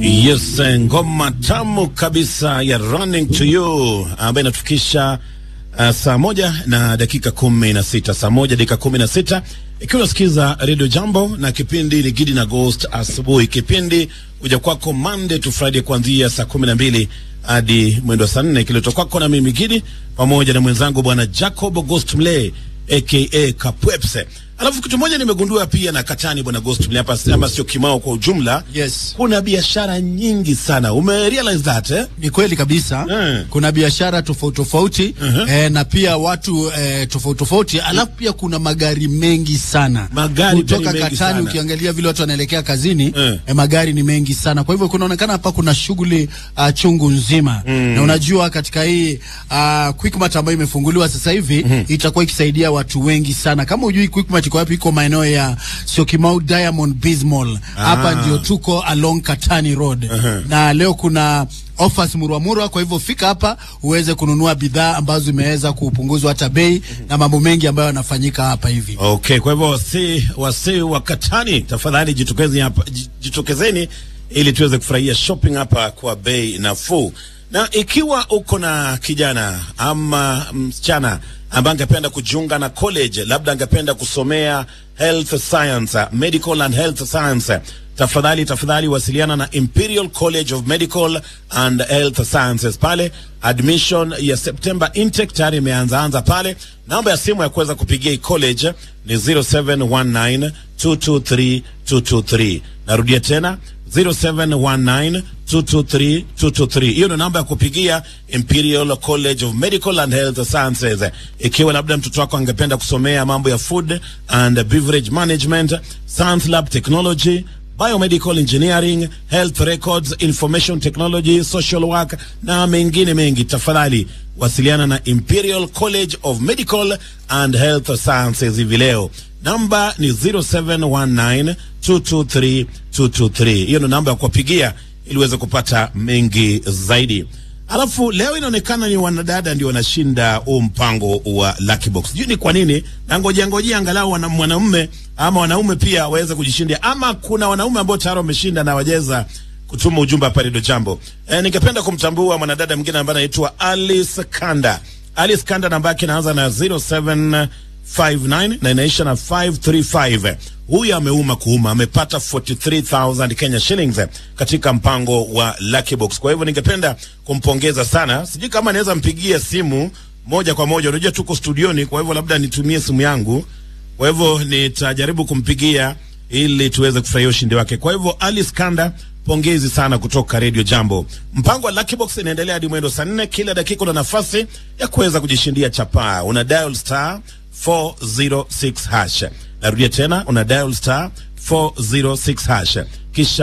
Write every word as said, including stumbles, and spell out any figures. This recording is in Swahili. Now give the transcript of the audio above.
Yes, ngoma tamu kabisa ya Running to You ambayo inatufikisha uh, saa moja na dakika kumi na sita saa moja dakika kumi na sita ikiwa unasikiza Radio Jambo na kipindi ni Gidi na Ghost asubuhi. Kipindi uja kwako Monday to Friday kuanzia saa kumi na mbili hadi mwendo saa nne, kileto kwako na mimi Gidi pamoja na mwenzangu bwana Jacob Ghost Mle aka Kapwepse. Alafu kitu moja nimegundua pia na Katani bwana Ghost Mle hapa, ama sio Kimao kwa ujumla. Yes. Kuna biashara nyingi sana. Ume realize that eh? Ni kweli kabisa. Mm. Kuna biashara tofauti tofauti uh -huh. eh, na pia watu eh, tofauti tofauti. Alafu pia kuna magari mengi sana. Magari kutoka Katani sana. Ukiangalia vile watu wanaelekea kazini mm. eh, magari ni mengi sana. Kwa hivyo kunaonekana hapa kuna shughuli uh, chungu nzima. Mm. Na unajua katika hii uh, Quickmart ambayo imefunguliwa sasa hivi mm. itakuwa ikisaidia watu wengi sana. Kama hujui Quickmart iko wapi, iko maeneo ya Syokimau Diamond Bismall. Hapa ndio tuko along Katani Road. Uh -huh. Na leo kuna offers murwa murwa, kwa hivyo fika hapa uweze kununua bidhaa ambazo zimeweza kupunguzwa hata bei. Uh -huh. Na mambo mengi ambayo yanafanyika hapa hivi. Okay, kwa hivyo si wasi wa Katani, tafadhali jitokezeni hapa, jitokezeni ili tuweze kufurahia shopping hapa kwa bei nafuu. Na ikiwa uko na kijana ama msichana ambaye angependa kujiunga na college, labda angependa kusomea health science, medical and health science, tafadhali tafadhali wasiliana na Imperial College of Medical and Health Sciences. Pale admission ya September intake tayari imeanza anza pale. Namba ya simu ya kuweza kupigia college ni zero seven one nine two two three two two three. Narudia tena zero seven one nine two two three two two three. Hiyo ndio namba ya kupigia Imperial College of Medical and Health Sciences. Ikiwa labda mtoto wako angependa kusomea mambo ya food and beverage management, science lab technology, biomedical engineering, health records, information technology, social work na mengine mengi, tafadhali wasiliana na Imperial College of Medical and Health Sciences hivi leo. Namba ni zero seven one nine two two three two two three. Hiyo ndio namba ya kupigia ili uweze kupata mengi zaidi. Alafu leo inaonekana ni wanadada ndio wanashinda huu mpango wa Lucky Box. Sijui ni kwa nini, na ngoja ngoja angalau wana mwanamume ama wanaume pia waweze kujishindia, ama kuna wanaume ambao tayari wameshinda na wajeza kutuma ujumbe hapa Radio Jambo. E, ningependa kumtambua mwanadada mwingine ambaye anaitwa Alice Kanda. Alice Kanda namba yake inaanza na zero seven five nine na inaisha na five three five. Huyu ameuma kuuma, amepata forty-three thousand Kenya shillings katika mpango wa Lucky Box. Kwa hivyo ningependa kumpongeza sana. Sijui kama naweza mpigia simu moja kwa moja. Unajua tuko studioni, kwa hivyo labda nitumie simu yangu. Kwa hivyo nitajaribu kumpigia ili tuweze kufurahia ushindi wake. Kwa hivyo Alice Kanda, pongezi sana kutoka Radio Jambo. Mpango wa Lucky Box inaendelea hadi mwendo saa nne. Kila dakika una nafasi ya kuweza kujishindia chapaa. Una dial star four zero six hash. Narudia tena, una dial star four zero six hash. Kisha